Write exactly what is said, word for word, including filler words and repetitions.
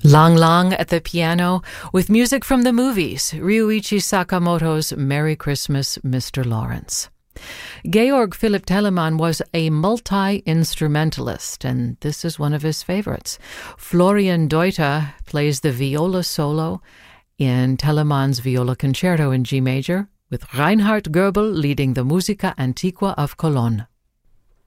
Lang Lang at the piano with music from the movies, Ryuichi Sakamoto's Merry Christmas, Mister Lawrence. Georg Philipp Telemann was a multi-instrumentalist, and this is one of his favorites. Florian Deuter plays the viola solo in Telemann's Viola Concerto in G major, with Reinhard Goebel leading the Musica Antiqua of Cologne.